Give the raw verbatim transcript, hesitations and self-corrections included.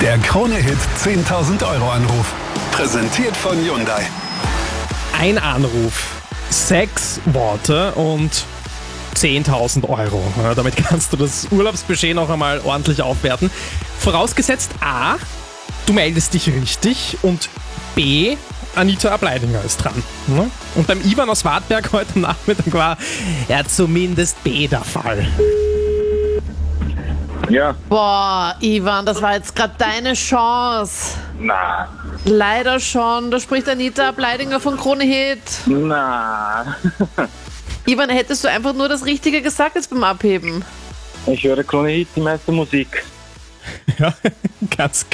Der Krone-Hit zehntausend Euro Anruf. Präsentiert von Hyundai. Ein Anruf, sechs Worte und zehntausend Euro. Ja, damit kannst du das Urlaubsbudget noch einmal ordentlich aufwerten. Vorausgesetzt A, du meldest dich richtig und B, Anita Ableidinger ist dran. Ne? Und beim Ivan aus Wartberg heute Nachmittag war ja zumindest B der Fall. Ja, Boah, Ivan, das war jetzt gerade deine Chance. na, Leider schon. Da spricht Anita Ableidinger von Krone Hit. na. Ivan, hättest du einfach nur das Richtige gesagt jetzt beim Abheben? Ich höre Krone Hit, die meiste Musik. Ja, ganz